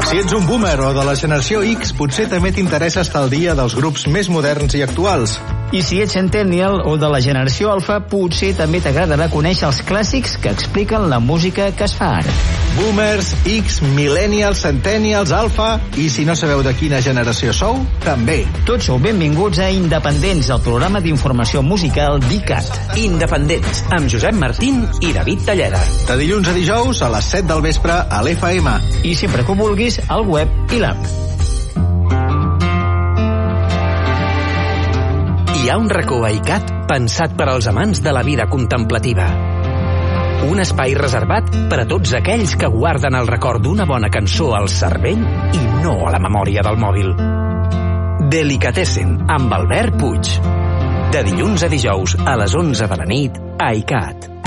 Si ets un boomer o de la generació X, potser també t'interessa estar al dia dels grups més moderns i actuals. I si ets centennial o de la generació alfa, potser també t'agradarà conèixer els clàssics que expliquen la música que es fa ara. Boomers, X, millennials, centennials, alfa... I si no sabeu de quina generació sou, també. Tots sou benvinguts a Independents, el programa d'informació musical d'ICAT. Independents, amb Josep Martín i David Talleda. De dilluns a dijous a les 7 del vespre a l'FM. I sempre que ho vulguis, al web i l'app. Hi ha un racó a ICAT pensat per als amants de la vida contemplativa. Un espai reservat per a tots aquells que guarden el record d'una bona cançó al cervell i no a la memòria del mòbil. Delicatessen, amb Albert Puig. De dilluns a dijous a les 11 de la nit a ICAT.